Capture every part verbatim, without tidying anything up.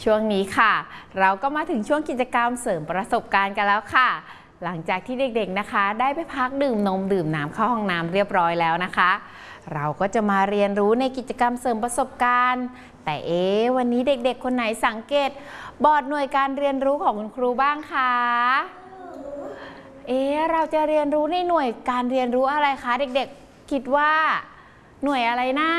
ช่วงนี้ค่ะเราก็มาถึงช่วงกิจกรรมเสริมประสบการณ์กันแล้วค่ะหลังจากที่เด็กๆนะคะได้ไปพักดื่มนมดื่มน้ำเข้าห้องน้ำเรียบร้อยแล้วนะคะเราก็จะมาเรียนรู้ในกิจกรรมเสริมประสบการณ์แต่เอ๊ะวันนี้เด็กๆคนไหนสังเกตบอร์ดหน่วยการเรียนรู้ของคุณครูบ้างคะเอ๊ะเราจะเรียนรู้ในหน่วยการเรียนรู้อะไรคะเด็กๆคิดว่าหน่วยอะไรนะ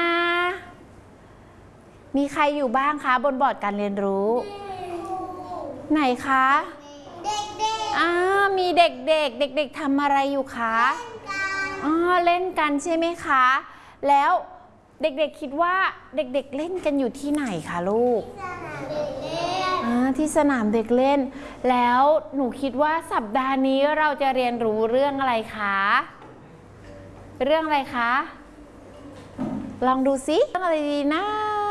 มีใครอยู่บ้างคะบนบอร์ดการเรียนรู้ไหนคะเด็กๆอ่ามีเด็กๆ เด็กๆทำอะไรอยู่คะอ๋อเล่นกันใช่ไหมคะแล้วเด็กๆคิดว่าเด็กๆเล่นกันอยู่ที่ไหนคะลูกที่สนามเด็กเล่นแล้วหนูคิดว่าสัปดาห์นี้เราจะเรียนรู้เรื่องอะไรคะเรื่องอะไรคะลองดูซิเรื่องอะไรดีนะ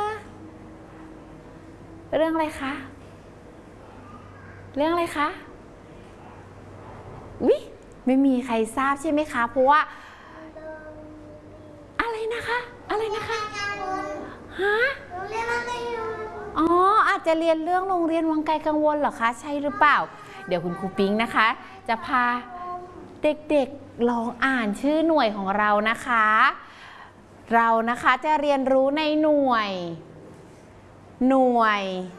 เรื่องอะไรคะเรื่องอะไรคะวิไม่มีใครทราบใช่ไหมคะเพราะว่าอะไรนะคะอะไรนะคะฮะอ๋ออาจจะเรียนเรื่องโรงเรียนวังไกลกังวลเหรอคะใช่หรือเปล่าเดี๋ยวคุณครูปิ๊งนะคะจะพาเด็กๆลองอ่านชื่อหน่วยของเรานะคะเรานะคะจะเรียนรู้ในหน่วยหน่วย